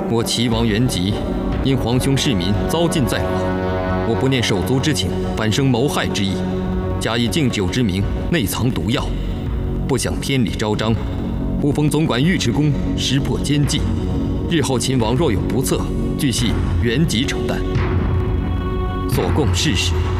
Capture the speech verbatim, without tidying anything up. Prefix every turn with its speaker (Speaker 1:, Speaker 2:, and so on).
Speaker 1: 我齐王元吉，因皇兄弑民，遭尽在我。我不念手足之情，反生谋害之意，假以敬酒之名，内藏毒药。不想天理昭彰，忽封总管尉迟恭，识破奸计。日后秦王若有不测，俱系元吉承担。所供事实。